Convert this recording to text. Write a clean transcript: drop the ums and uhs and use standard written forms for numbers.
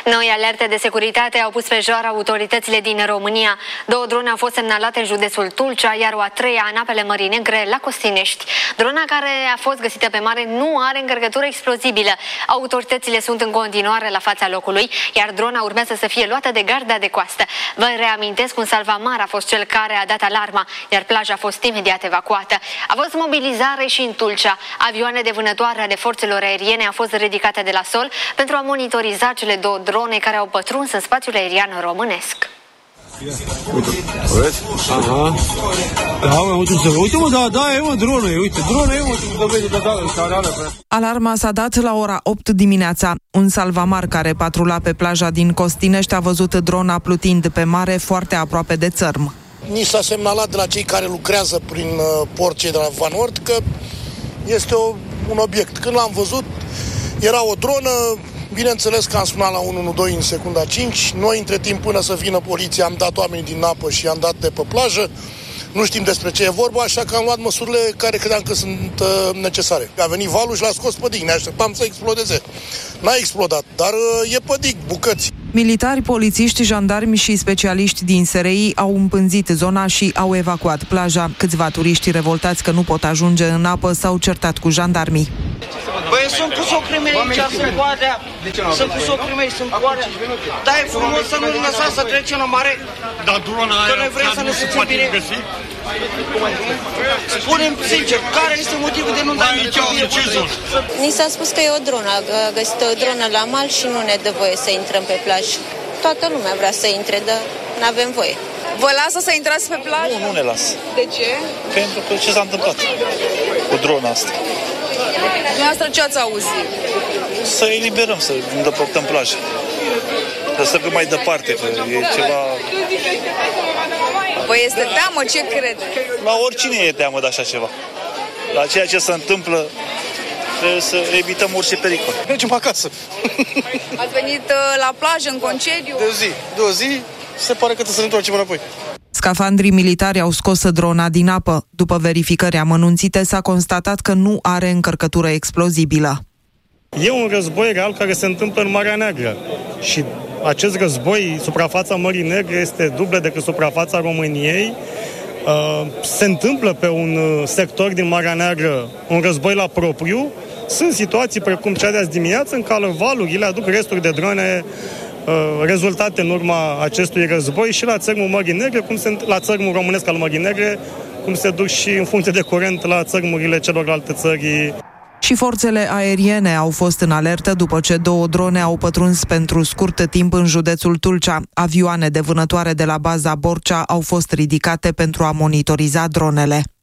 Noi alerte de securitate au pus pe joară autoritățile din România. 2 drone au fost semnalate în județul Tulcea, iar o a 3-a în apele Mării Negre, la Costinești. Drona care a fost găsită pe mare nu are încărcătură explozibilă. Autoritățile sunt în continuare la fața locului, iar drona urmează să fie luată de garda de coastă. Vă reamintesc, un salvamar a fost cel care a dat alarma, iar plaja a fost imediat evacuată. A fost mobilizare și în Tulcea. Avioane de vânătoare ale forțelor aeriene au fost ridicate de la sol pentru a monitoriza cele 2 drone care au pătruns în spațiul aerian românesc. Uite, vezi? Aha. Uite, dronă, Alarma s-a dat la ora 8 dimineața. Un salvamar care patrula pe plaja din Costinești a văzut drona plutind pe mare foarte aproape de țărm. Ni s-a semnalat de la cei care lucrează prin port, cei de la Van Oort, că este un obiect. Când l-am văzut, era o dronă. Bineînțeles că am sunat la 112 în secunda 5. Noi, între timp, până să vină poliția, am dat oamenii din apă și am dat de pe plajă. Nu știm despre ce e vorba, așa că am luat măsurile care credeam că sunt necesare. A venit valul și l-a scos pe dig. Ne așteptam să explodeze. N-a explodat, dar e pe dig, bucăți. Militari, polițiști, jandarmi și specialiști din SRI au împânzit zona și au evacuat plaja. Câțiva turiști revoltați că nu pot ajunge în apă s-au certat cu jandarmii. Băi, sunt cu socrii mei aici, sunt coadea. Sunt cu socrii mei, sunt coadea. Dar e frumos să nu-i lăsați să trecem la mare. Dar drona aia, că noi vrem să ne simțim bine. Spune-mi sincer, care este motivul de nu da Ni s-a spus că e o dronă, a găsit o dronă la mal și nu ne dă voie să intrăm pe plajă. Toată lumea vrea să intre, dar nu avem voie. Vă lasă să intrați pe plajă? Nu ne lasă. De ce? Pentru că ce s-a întâmplat cu drona asta? Dumneavoastră ce ați auzit? Să eliberăm, să îndepărtăm plaja. Să stăm mai departe, că e ceva... Vă este teamă? Ce crede? La oricine e teamă de așa ceva. La ceea ce se întâmplă, trebuie să evităm orice pericol. Mergem acasă. Ați venit la plajă, în concediu? De o zi, se pare că trebuie să ne întoarcem înapoi. Scafandrii militari au scos drona din apă. După verificări amănunțite, s-a constatat că nu are încărcătură explozibilă. E un război real care se întâmplă în Marea Neagră și acest război, suprafața Mării Negre, este dublă decât suprafața României. Se întâmplă pe un sector din Marea Neagră un război la propriu. Sunt situații precum cea de azi dimineață în care valurile aduc resturi de drone rezultate în urma acestui război și la țărmul Mării Negre, la țărmul românesc al Mării Negre, cum se duc și în funcție de curent la țărmurile celorlalte țări. Și forțele aeriene au fost în alertă după ce 2 drone au pătruns pentru scurt timp în județul Tulcea. Avioane de vânătoare de la baza Borcea au fost ridicate pentru a monitoriza dronele.